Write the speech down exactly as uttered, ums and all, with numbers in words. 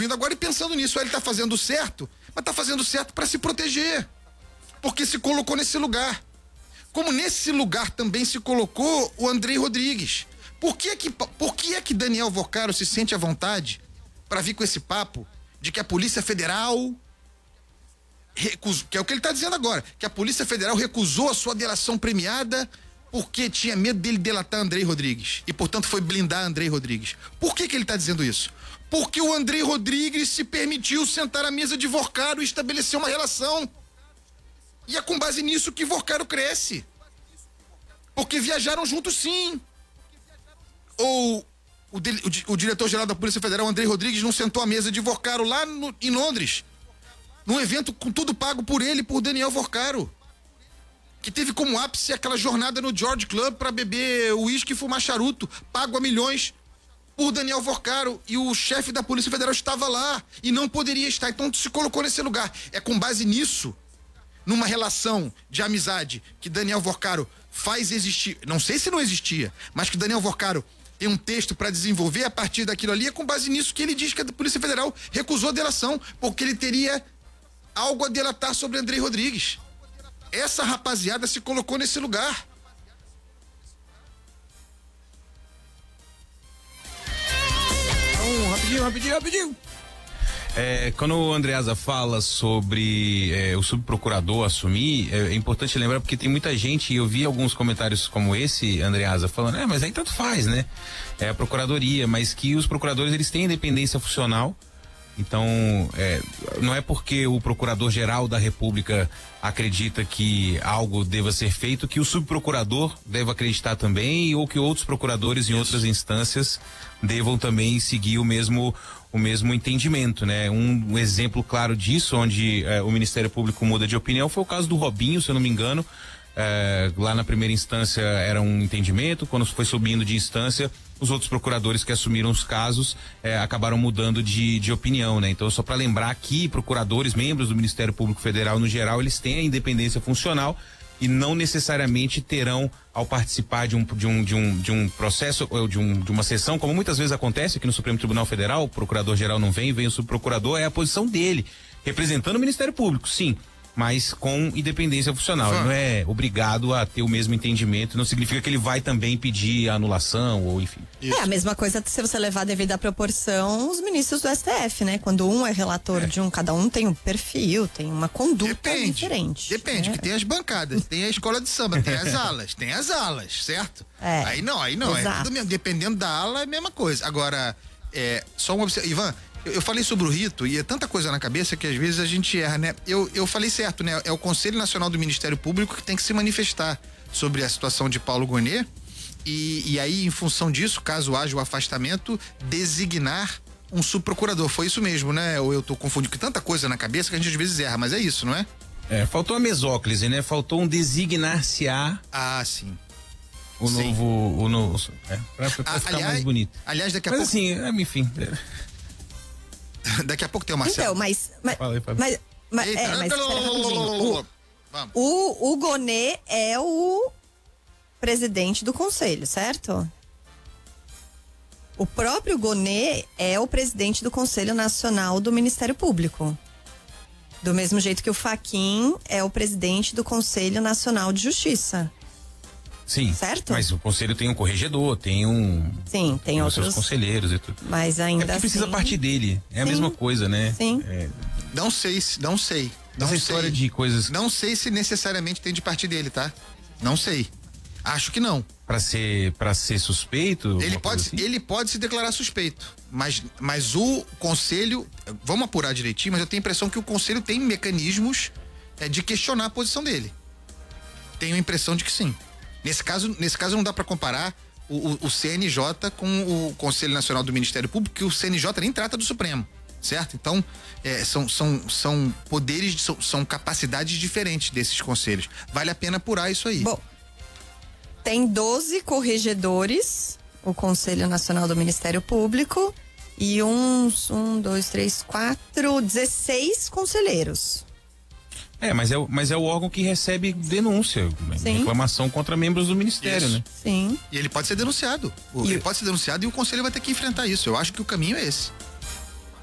ouvindo agora e pensando nisso. Ele tá fazendo certo, mas tá fazendo certo para se proteger. Porque se colocou nesse lugar. Como nesse lugar também se colocou o Andrei Rodrigues. Por que que, por que é que Daniel Vocaro se sente à vontade para vir com esse papo de que a Polícia Federal recusou, que é o que ele tá dizendo agora, que a Polícia Federal recusou a sua delação premiada porque tinha medo dele delatar Andrei Rodrigues e, portanto, foi blindar Andrei Rodrigues. Por que que ele tá dizendo isso? Porque o Andrei Rodrigues se permitiu sentar à mesa de Vocaro e estabelecer uma relação. E é com base nisso que Vocaro cresce. Porque viajaram juntos, sim. Ou o, de, o, o diretor-geral da Polícia Federal, Andrei Rodrigues, não sentou à mesa de Vocaro lá no, em Londres, num evento com tudo pago por ele, por Daniel Vocaro, que teve como ápice aquela jornada no George Club para beber uísque e fumar charuto, pago a milhões por Daniel Vocaro, e o chefe da Polícia Federal estava lá e não poderia estar, então se colocou nesse lugar. É com base nisso, numa relação de amizade que Daniel Vocaro faz existir, não sei se não existia, mas que Daniel Vocaro tem um texto para desenvolver a partir daquilo ali, é com base nisso que ele diz que a Polícia Federal recusou a delação, porque ele teria algo a delatar sobre Andrei Rodrigues. Essa rapaziada se colocou nesse lugar. Então, rapidinho, rapidinho, rapidinho. É, quando o Andreasa fala sobre é, o subprocurador assumir, é, é importante lembrar, porque tem muita gente, e eu vi alguns comentários como esse, Andreasa, falando, é, mas aí tanto faz, né? É a procuradoria, mas que os procuradores, eles têm independência funcional. Então, é, não é porque o Procurador-Geral da República acredita que algo deva ser feito que o subprocurador deva acreditar também, ou que outros procuradores em outras instâncias devam também seguir o mesmo o mesmo entendimento, né? Um, um exemplo claro disso, onde é, o Ministério Público muda de opinião, foi o caso do Robinho, se eu não me engano. É, lá na primeira instância era um entendimento, quando foi subindo de instância, os outros procuradores que assumiram os casos é, acabaram mudando de, de opinião, né? Então, só para lembrar que procuradores, membros do Ministério Público Federal no geral, eles têm a independência funcional e não necessariamente terão, ao participar de um, de um, de um, de um processo ou de, um, de uma sessão, como muitas vezes acontece aqui no Supremo Tribunal Federal, o procurador-geral não vem, vem o subprocurador, é a posição dele, representando o Ministério Público, sim, mas com independência funcional. Ele não é obrigado a ter o mesmo entendimento, não significa que ele vai também pedir anulação ou enfim. Isso. É a mesma coisa se você levar a devida proporção os ministros do S T F, né? Quando um é relator é. de um, cada um tem um perfil, tem uma conduta depende, diferente. Depende, né? que tem as bancadas, tem a escola de samba, tem as alas, tem as alas, certo? É. Aí não, aí não, Exato. é tudo mesmo, dependendo da ala é a mesma coisa. Agora, é, só uma observação, Ivan, eu, eu falei sobre o rito e é tanta coisa na cabeça que às vezes a gente erra, né? Eu, eu falei certo, né? É o Conselho Nacional do Ministério Público que tem que se manifestar sobre a situação de Paulo Gonet e, e aí, em função disso, caso haja o afastamento, designar um subprocurador. Foi isso mesmo, né? Ou eu tô confundindo com tanta coisa na cabeça que a gente às vezes erra, mas é isso, não é? É, faltou a mesóclise, né? Faltou um designar-se-á. Ah, sim. O sim. novo, o novo, é, pra, pra ah, ficar aliás, mais bonito. Aliás, daqui a mas pouco... assim, enfim... Daqui a pouco tem o Marcelo. Então, mas... mas, fala aí, fala. mas, mas, Eita, é, mas pelo... o, o, o Gonet é o presidente do conselho, certo? O próprio Gonet é o presidente do Conselho Nacional do Ministério Público. Do mesmo jeito que o Fachin é o presidente do Conselho Nacional de Justiça. Sim, certo? Mas o conselho tem um corregedor, tem um... Sim, tem os outros... seus conselheiros e tudo. Mas ainda é porque precisa assim... partir dele, é a Sim. mesma coisa, né? Sim. É... Não sei, não sei. Não Essa sei. história de coisas... Não sei se necessariamente tem de partir dele, tá? Não sei. Acho que não. Pra ser, pra ser suspeito? Ele pode, assim? ele pode se declarar suspeito, mas, mas o conselho, vamos apurar direitinho, mas eu tenho a impressão que o conselho tem mecanismos é, de questionar a posição dele. Tenho a impressão de que sim. Nesse caso, nesse caso não dá para comparar o, o, o C N J com o Conselho Nacional do Ministério Público, que o C N J nem trata do Supremo, certo? Então, é, são, são, são poderes, são, são capacidades diferentes desses conselhos. Vale a pena apurar isso aí. Bom, tem doze corregedores, o Conselho Nacional do Ministério Público, e uns, um, dois, três, quatro, dezesseis conselheiros. É, mas é, mas é o órgão que recebe denúncia, Sim. reclamação contra membros do ministério, isso. né? Sim. E ele pode ser denunciado. O, ele pode ser denunciado e o conselho vai ter que enfrentar isso. Eu acho que o caminho é esse.